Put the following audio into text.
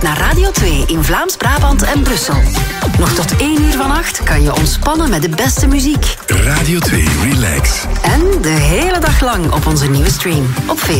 Naar Radio 2 in Vlaams-Brabant en Brussel. Nog tot 1 uur vannacht kan je ontspannen met de beste muziek. Radio 2 Relax. En de hele dag lang op onze nieuwe stream op